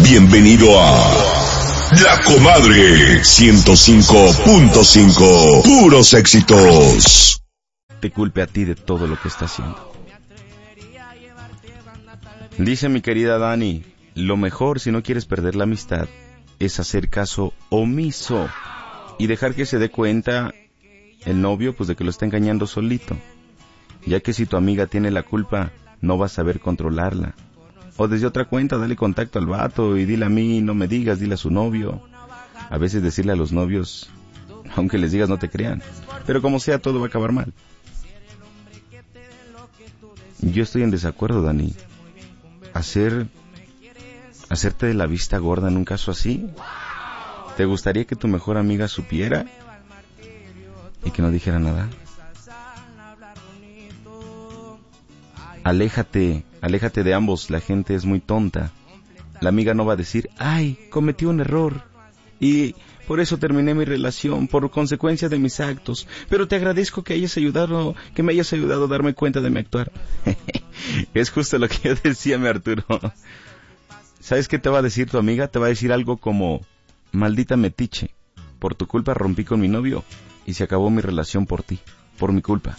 Bienvenido a La Comadre 105.5. Puros éxitos. Te culpe a ti de todo lo que está haciendo. Dice mi querida Dani, lo mejor si no quieres perder la amistad es hacer caso omiso y dejar que se dé cuenta el novio pues de que lo está engañando solito, ya que si tu amiga tiene la culpa no vas a saber controlarla. O desde otra cuenta dale contacto al vato y dile a mí, no me digas, dile a su novio. A veces decirle a los novios, aunque les digas no te crean, pero como sea todo va a acabar mal. Yo estoy en desacuerdo, Dani. Hacerte de la vista gorda en un caso así. ¿Te gustaría que tu mejor amiga supiera y que no dijera nada? Aléjate de ambos, la gente es muy tonta. La amiga no va a decir, ay, cometí un error y por eso terminé mi relación, por consecuencia de mis actos, pero te agradezco que me hayas ayudado a darme cuenta de mi actuar. Es justo lo que yo decía, mi Arturo. ¿Sabes qué te va a decir tu amiga? Te va a decir algo como, maldita metiche, por tu culpa rompí con mi novio y se acabó mi relación por ti, por mi culpa.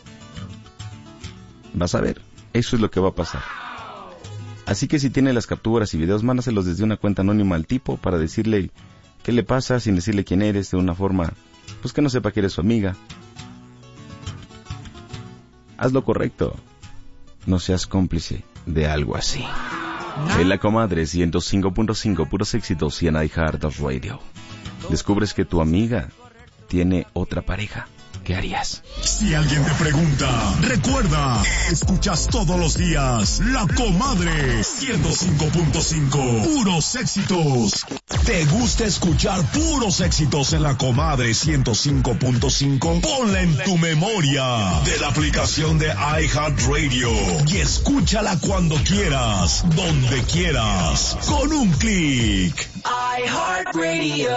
Vas a ver, eso es lo que va a pasar. Así que si tiene las capturas y videos, mándaselos desde una cuenta anónima al tipo para decirle qué le pasa sin decirle quién eres, de una forma pues que no sepa que eres su amiga. Haz lo correcto. No seas cómplice de algo así. En La Comadre 105.5, puros éxitos y en iHeartRadio. Descubres que tu amiga tiene otra pareja. ¿Qué harías? Si alguien te pregunta, recuerda, escuchas todos los días La Comadre 105.5. Puros éxitos. ¿Te gusta escuchar puros éxitos en La Comadre 105.5? Ponla en tu memoria de la aplicación de iHeartRadio y escúchala cuando quieras, donde quieras, con un clic. iHeartRadio.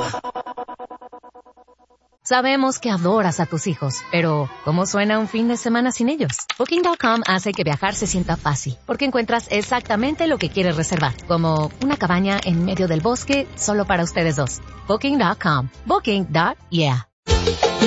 Sabemos que adoras a tus hijos, pero ¿cómo suena un fin de semana sin ellos? Booking.com hace que viajar se sienta fácil, porque encuentras exactamente lo que quieres reservar, como una cabaña en medio del bosque solo para ustedes dos. Booking.com. Booking.yeah.